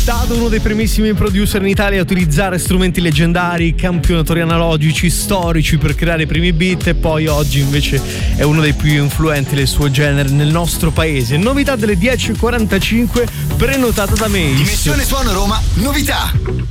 stato uno dei primissimi producer in Italia a utilizzare strumenti leggendari, campionatori analogici, storici per creare i primi beat, e poi oggi invece è uno dei più influenti del suo genere nel nostro paese. Novità delle 10.45 prenotata da Mace. Dimensione Suono Roma, novità.